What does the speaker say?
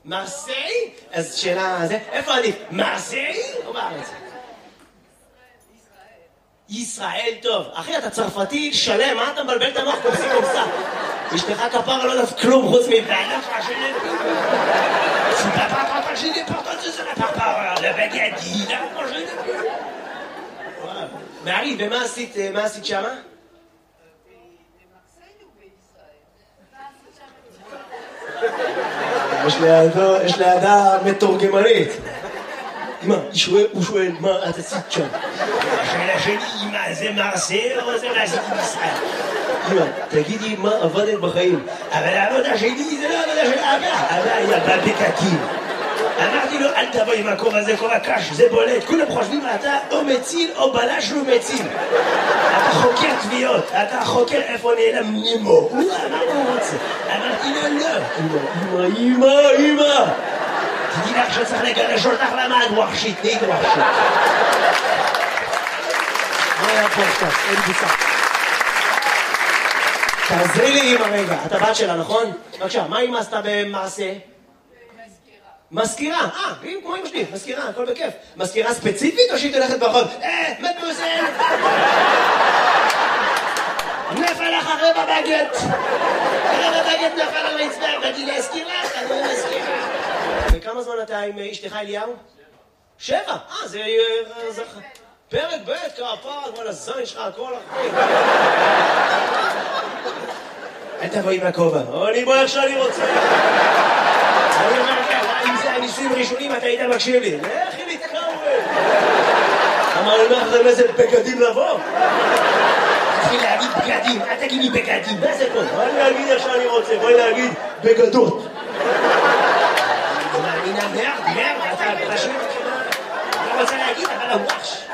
מרסיי? אז שאלה, איפה עדיף? מרסיי או בארץ? ישראל טוב. אחי, אתה צרפתי שלם, מה אתה מבלבל את המוח קופסי קופסה? אשתך כפרה לא יודעת כלום חוץ מבעלה פרשנית. סופה פרשנית פרשנית לבגדי, פרשנית. מארי, ומה עשית שמה? יש לידה מתורגמנית. אמא, הוא שואל, מה את עשית שם? השאלה שלי, אמא, זה מרסיי או זה מה עשיתי בישראל? אמא, תגידי מה עבדת בחיים. אבל העבודה שלי זה לא עבודה של אבא. אבא היה בבקקים. אמרתי לו, אל תבוא עם הכובע הזה, כובע קש, זה בולט. כולם חושבים, אתה או מציל או בלש לא מציל. אתה חוקר תביעות, אתה חוקר איפה נעלם נימו. מה הוא רוצה? אמרתי לו, לא. אמא. תדעי לך שצריך לגרש אותך למעד ווחשית, נהיית ווחשית. לא היה פה עכשיו, אין בוצע. תעזרי לי אמא רגע, אתה בת שלה, נכון? בבקשה, מה אמא עשתה במעשה? מזכירה, כמו אמא שלי, מזכירה, הכל בכיף. מזכירה ספציפית או שהיא תלכת ברחוב? מדמוזל! נפל לך רבע בגט! רבע בגט נפל על הרצפה, באתי להזכיר לך, אני מזכירה. וכמה זמן אתה עם אשתך אליהו? 7! זה פרק ב' כפרה, כל הזין שלך, הכל אחרי. אל תבוא עם הכובע, אני בוא איך שאני רוצה. אני אומר לך, אם זה הניסויים הראשונים, אתה היית מקשיב לי. לכי להתקרב. אמר לך, זה איזה בגדים לבוא? תתחיל להגיד בגדים, אל תגיד לי בגדים, מה זה פה? אני אגיד איך שאני רוצה, בואי להגיד בגדות. אני מאמינה מרד, אתה פשוט לא רוצה להגיד, אבל הוואש.